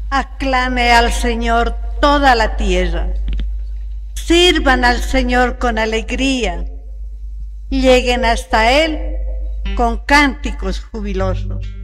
Aclame al Señor toda la tierra. Sirvan al Señor con alegría. Lleguen hasta Él con cánticos jubilosos.